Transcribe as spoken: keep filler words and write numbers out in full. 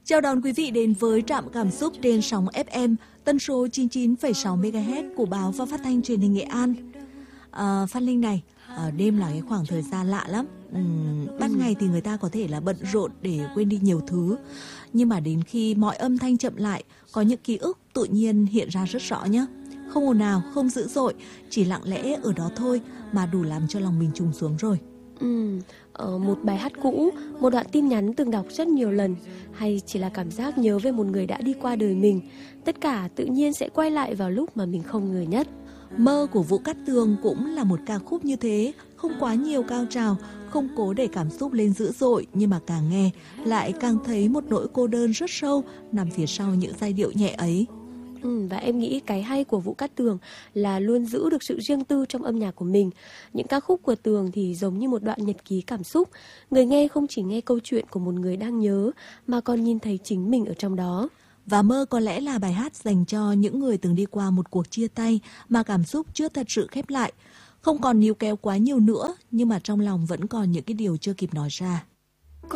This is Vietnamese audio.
Chào đón quý vị đến với trạm cảm xúc trên sóng ép em tần số chín mươi chín phẩy sáu mê ga héc của báo và phát thanh truyền hình Nghệ An. À, Phan Linh này, à, đêm là cái khoảng thời gian lạ lắm. Uhm, ban ngày thì người ta có thể là bận rộn để quên đi nhiều thứ, nhưng mà đến khi mọi âm thanh chậm lại, có những ký ức tự nhiên hiện ra rất rõ nhé. Không ồn ào, không dữ dội, chỉ lặng lẽ ở đó thôi mà đủ làm cho lòng mình trùng xuống rồi. Ừ, ở một bài hát cũ, một đoạn tin nhắn từng đọc rất nhiều lần, hay chỉ là cảm giác nhớ về một người đã đi qua đời mình, tất cả tự nhiên sẽ quay lại vào lúc mà mình không ngờ nhất. Mơ của Vũ Cát Tường cũng là một ca khúc như thế, không quá nhiều cao trào, không cố để cảm xúc lên dữ dội, nhưng mà càng nghe lại càng thấy một nỗi cô đơn rất sâu nằm phía sau những giai điệu nhẹ ấy. Ừ, và em nghĩ cái hay của Vũ Cát Tường là luôn giữ được sự riêng tư trong âm nhạc của mình. Những ca khúc của Tường thì giống như một đoạn nhật ký cảm xúc. Người nghe không chỉ nghe câu chuyện của một người đang nhớ, mà còn nhìn thấy chính mình ở trong đó. Và Mơ có lẽ là bài hát dành cho những người từng đi qua một cuộc chia tay mà cảm xúc chưa thật sự khép lại. Không còn níu kéo quá nhiều nữa, nhưng mà trong lòng vẫn còn những cái điều chưa kịp nói ra.